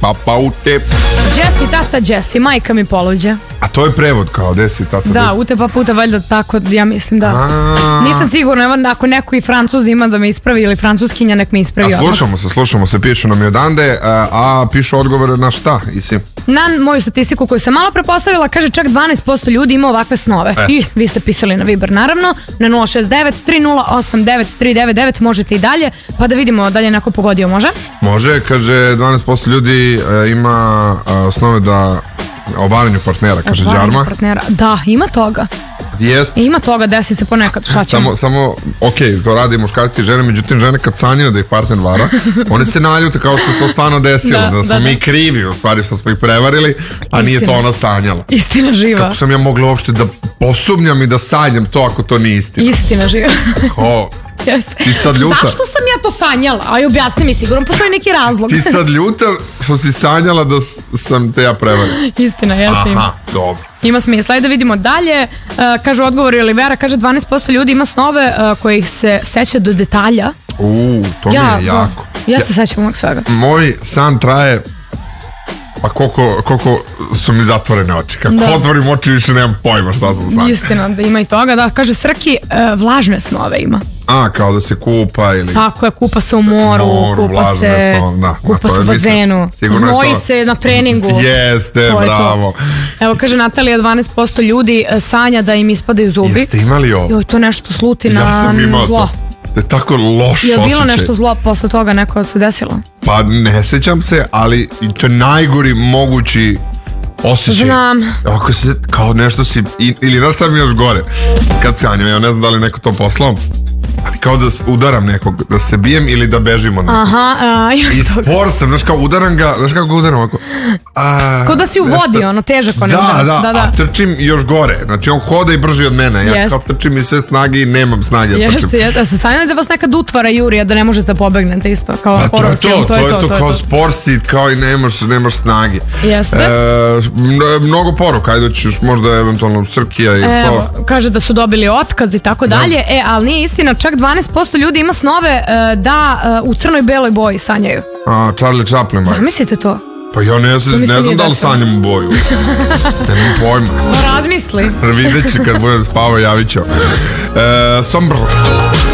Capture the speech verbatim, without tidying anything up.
papa ute. Jesse, tata Jesse, majka mi poluđe. A to je prevod kao desi, tata Da, desi. ute pa puta valjda tako, ja mislim da. A. Nisam sigurna, evo, ako neko i Francuz ima da me ispravi ili Francuskinja, nek me ispravi. A slušamo se, slušamo se, pišu nam i odande, a, a pišu odgovore na šta, isi? Na moju statistiku koju sam malo prepostavila, kaže čak dvanaest posto ljudi ima ovakve snove. E. I vi ste pisali na Viber, naravno, na nula šest devet tri nula osam devet tri devet devet, možete i dalje, pa da vidimo da li je neko pogodio, može? Može, kaže, dvanaest posto ljudi e, ima e, osnove da o varanju partnera, kaže Otvaranje Đarma. partnera. Da, ima toga. Jest. Ima toga, desi se ponekad, šta ćemo? Samo, samo, ok, to radi muškarci i žene, međutim žene kad sanjaju da ih partner vara, one se naljute kao što se to stvarno desilo, Da, da, smo da, mi da. krivi, u stvari što smo ih prevarili, a nije to Istina. ona sanjala. Istina živa. Kako sam ja mogla uopšte da posumnjam i da sanjam to ako to nije istina? Istina živa. O, Jeste. Ti sad ljuta. Zašto sam ja to sanjala? Aj, objasni mi, sigurno postoji neki razlog. ti sad ljuta što si sanjala da s- sam te ja prevario. Istina, jeste ima. Aha, dobro. Ima smisla. Ajde da vidimo dalje. Uh, kaže odgovor Olivera, kaže dvanaest posto ljudi ima snove uh, kojih se seća do detalja. U, to mi je jako. Da. Ja se sećam uvijek svega. Moj san traje pa koliko, koliko su mi zatvorene oči. Kako Da. otvorim oči više nemam pojma šta sam san. Istina, da ima i toga. Da, kaže Srki, uh, vlažne snove ima. A, kao da se kupa ili... Tako je, kupa se u moru, Moru, kupa vlažne se, snove, da. kupa Da, to se u je, mislim, bazenu, sigurno je znoji to. se na treningu. Jeste, To je to. bravo. Evo, kaže Natalija, dvanaest posto ljudi uh, sanja da im ispadaju zubi. Jeste imali ovo? Joj, to nešto sluti na Ja sam imao zlo. to. To je tako loš Je li bilo osjećaj. nešto zlo posle toga, neko se desilo? Pa ne sećam se, ali to je najgori mogući osjećaj. Znam. Ako se, kao nešto si, i- ili znaš šta mi je još gore? Kad sanjam, ja ne znam da li neko to poslao, ali kao da s- udaram nekog, da se bijem ili da bežim od nekog. Aha, a, I spor sam, znaš kao udaram ga, znaš kako ga udaram ovako. A, Kao da si u vodi, nešto- ono, težak onaj Da, udarac, da, da, da. a trčim još gore. Znači on hoda i brži od mene. Ja Jest. kao trčim iz sve snage i nemam snage da trčim. Jeste, jeste. A se sanjali da vas nekad utvara Jurija, da ne možete pobegnete isto, kao A to horror je to, film, to je to, kao spor si, kao i nemaš, nemaš snage. Jeste. E, mno- mnogo poruka, ajde ćeš možda eventualno Srkija i Evo, to. kaže da su dobili otkaz i tako dalje, e, ali nije istina, čak dvanaest posto ljudi ima snove e, da e, u crnoj beloj boji sanjaju. A, Charlie Chaplin, baj. Zamislite to. Pa ja ne, znam- mi ne se znam nije da li desilo. sanjam u boju. Nemam pojma. Razmisli. Vidjet ću kad budem spavao, javit ću. E, Sombr.